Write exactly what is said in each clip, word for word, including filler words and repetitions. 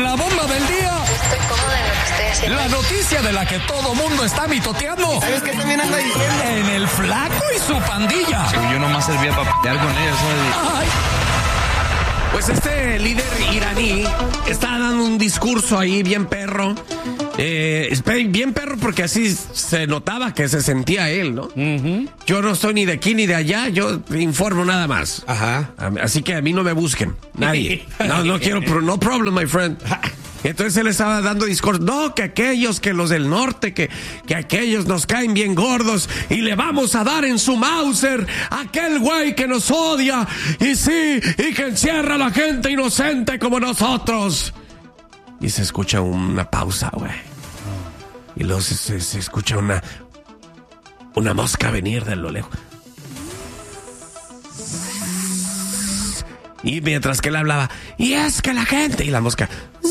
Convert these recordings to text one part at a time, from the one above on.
con la bomba del día. Estoy cómoda en lo que estoy haciendo. La noticia de la que todo mundo está mitoteando. ¿Sabes qué también anda diciendo? En el Flaco y su pandilla. Sí, yo nomás servía para pelear con ellos, ¿sabes? Ay. Pues este líder iraní está dando un discurso ahí bien perro. Eh, bien perro porque así se notaba que se sentía él, ¿no? Uh-huh. Yo no estoy ni de aquí ni de allá, yo informo nada más. Ajá. Así que a mí no me busquen, nadie. No, no quiero, no problem, my friend. Entonces él estaba dando discurso, no, que aquellos, que los del norte, que, que aquellos nos caen bien gordos y le vamos a dar en su Mauser a aquel güey que nos odia y sí, y que encierra a la gente inocente como nosotros. Y se escucha una pausa, güey. Y luego se, se, se escucha una, una mosca venir de lo lejos. Y mientras que él hablaba, y es que la gente, y la mosca...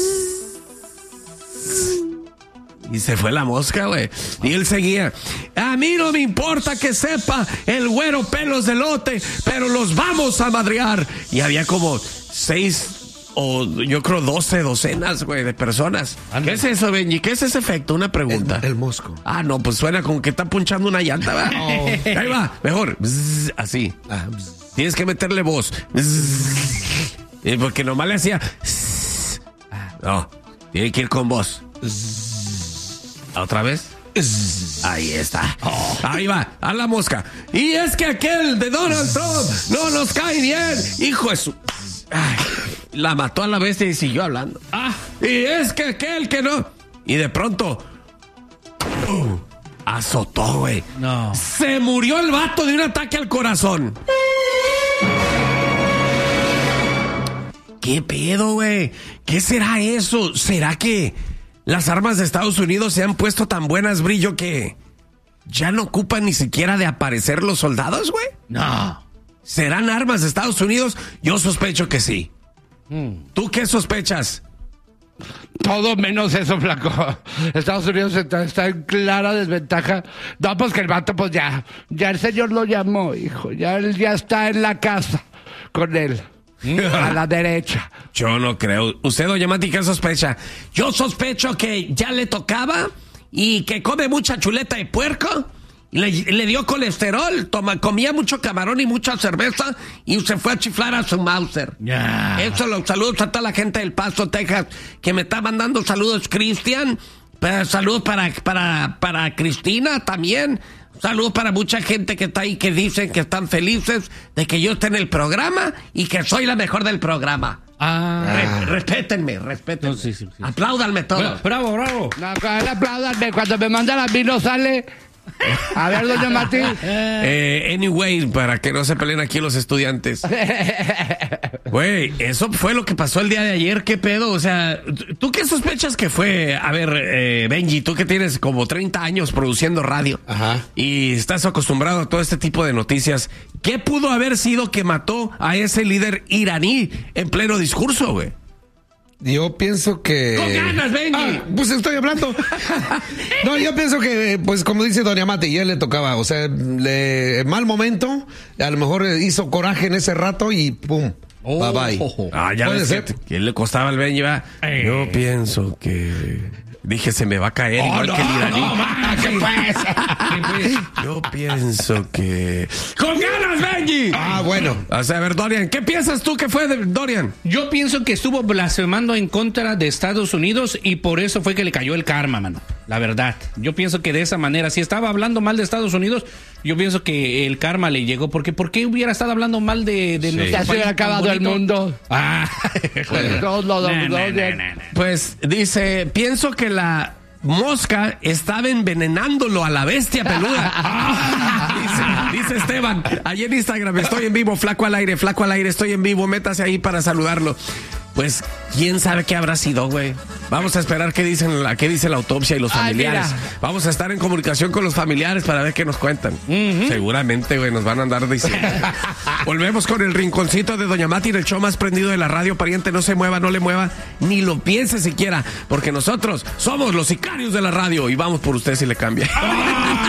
Y se fue la mosca, güey. Y él seguía. A mí no me importa que sepa el güero pelos de lote, pero los vamos a madrear. Y había como seis o yo creo doce docenas, güey, de personas. Anda. ¿Qué es eso, Benji? ¿Qué es ese efecto? Una pregunta. El, el mosco. Ah, no, pues suena como que está punchando una llanta, ¿verdad? Oh. Ahí va, mejor. Bzz, así. Ah, bzz. Tienes que meterle voz. Bzz. Porque nomás le hacía... Bzz. No, tiene que ir con voz. Bzz. ¿Otra vez? Ahí está. Oh. Ahí va, a la mosca. Y es que aquel de Donald Trump no nos cae bien. Hijo de su... Ay, la mató a la bestia y siguió hablando. Ah, y es que aquel que no... Y de pronto... Uh, azotó, güey. No. Se murió el vato de un ataque al corazón. ¿Qué pedo, güey? ¿Qué será eso? ¿Será que... las armas de Estados Unidos se han puesto tan buenas, Brillo, que ya no ocupan ni siquiera de aparecer los soldados, güey? No. ¿Serán armas de Estados Unidos? Yo sospecho que sí. Hmm. ¿Tú qué sospechas? Todo menos eso, Flaco. Estados Unidos está, está en clara desventaja. No, pues que el vato, pues ya, ya el señor lo llamó, hijo. Ya él ya está en la casa con él. A la derecha. Yo no creo. ¿Usted, doña Mati, qué sospecha? Yo sospecho que ya le tocaba y que come mucha chuleta de puerco. Le, le dio colesterol, toma, comía mucho camarón y mucha cerveza y se fue a chiflar a su Mauser. Yeah. Eso, los saludos a toda la gente del Paso, Texas, que me está mandando saludos, Cristian. Saludos para, para, para Cristina también. Saludos para mucha gente que está ahí, que dicen que están felices de que yo esté en el programa y que soy la mejor del programa. Ah. Re, respétenme, respétenme. No, sí, sí, sí. Apláudanme todos. Bravo, bravo. No, apláudanme. Cuando me mandan a mí no sale. A ver, doña Martín. Eh, anyway, para que no se peleen aquí los estudiantes. Güey, eso fue lo que pasó el día de ayer. ¿Qué pedo? O sea, ¿tú qué sospechas que fue? A ver, eh, Benji, tú que tienes como treinta años produciendo radio. Ajá. Y estás acostumbrado a todo este tipo de noticias. ¿Qué pudo haber sido que mató a ese líder iraní en pleno discurso, güey? Yo pienso que... ¡Con ganas, Benji! Ah, pues estoy hablando. No, yo pienso que, pues como dice doña Mate, ya le tocaba, o sea, le, mal momento, a lo mejor hizo coraje en ese rato y pum, oh, bye bye. Oh, ah, ya puede ser. Que le costaba al Benji, va. Eh. Yo pienso que... Dije, se me va a caer oh, igual no, que el iraní. No, ma, ¿qué pues? Yo pienso que... ¡Con ganas, Benji! Ah, bueno. O sea, a ver, Dorian, ¿qué piensas tú que fue de Dorian? Yo pienso que estuvo blasfemando en contra de Estados Unidos y por eso fue que le cayó el karma, mano. La verdad. Yo pienso que de esa manera, si estaba hablando mal de Estados Unidos, yo pienso que el karma le llegó. Porque ¿por qué hubiera estado hablando mal de... de sí. Ya se hubiera acabado el mundo. Ah. Pues, no, no, no, no, no, no. Pues dice, pienso que la mosca estaba envenenándolo a la bestia peluda. dice, dice Esteban, allí en Instagram, estoy en vivo, flaco al aire, flaco al aire, estoy en vivo, métase ahí para saludarlo. Pues, quién sabe qué habrá sido, güey. Vamos a esperar qué dicen la, qué dice la autopsia y los familiares. Ay, vamos a estar en comunicación con los familiares para ver qué nos cuentan. Uh-huh. Seguramente, güey, nos van a andar diciendo. Volvemos con el rinconcito de doña Mati, el show más prendido de la radio. Pariente, no se mueva, no le mueva, ni lo piense siquiera, porque nosotros somos los sicarios de la radio y vamos por usted si le cambia.